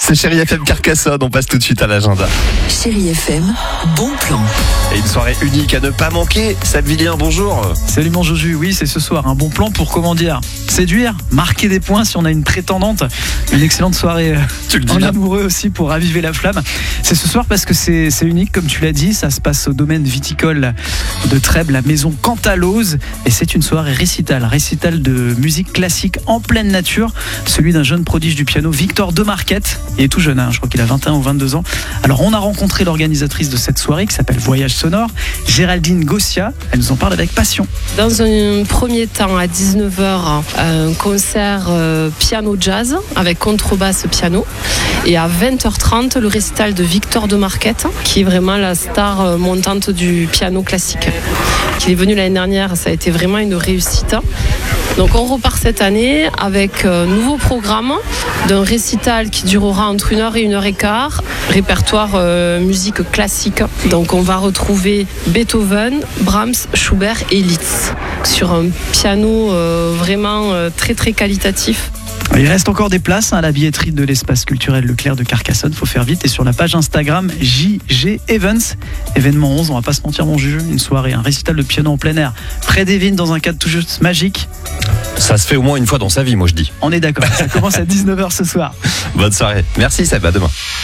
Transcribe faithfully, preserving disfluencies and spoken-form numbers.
C'est Chérie F M Carcassonne, on passe tout de suite à l'agenda. Chérie F M, bon plan. Et une soirée unique à ne pas manquer. Seb Villien, bonjour. Salut mon Joju, oui c'est ce soir un bon plan pour, comment dire, séduire, marquer des points si on a une prétendante. Une excellente soirée Tu le dis en bien. amoureux aussi pour raviver la flamme. C'est ce soir parce que c'est, c'est unique comme tu l'as dit, ça se passe au domaine viticole de Trèbes, la maison Cantalose, et c'est une soirée récital, récital de musique classique en pleine nature, celui d'un jeune prodige du piano, Victor Demarquette. Il est tout jeune, hein, je crois qu'il a vingt et un ou vingt-deux ans. Alors on a rencontré l'organisatrice de cette soirée qui s'appelle Voyage Sonore, Géraldine Gossia. Elle nous en parle avec passion. Dans un premier temps, à dix-neuf heures, un concert euh, piano-jazz avec contrebasse piano. Et à vingt heures trente, le récital de Victor Demarquette, qui est vraiment la star euh, montante du piano classique. Qui est venu l'année dernière, ça a été vraiment une réussite. Donc on repart cette année avec un nouveau programme d'un récital qui durera entre une heure et une heure et quart, répertoire euh, musique classique. Donc on va retrouver Beethoven, Brahms, Schubert et Liszt sur un piano euh, vraiment euh, très très qualitatif. Il reste encore des places hein, à la billetterie de l'espace culturel Leclerc de Carcassonne. Faut faire vite. Et sur la page Instagram J G Events, événement onze, on va pas se mentir mon Juju, une soirée, un récital de piano en plein air près des vignes dans un cadre tout juste magique. Ça se fait au moins une fois dans sa vie, moi je dis. On est d'accord. Ça commence à dix-neuf heures ce soir. Bonne soirée. Merci Seb, à demain.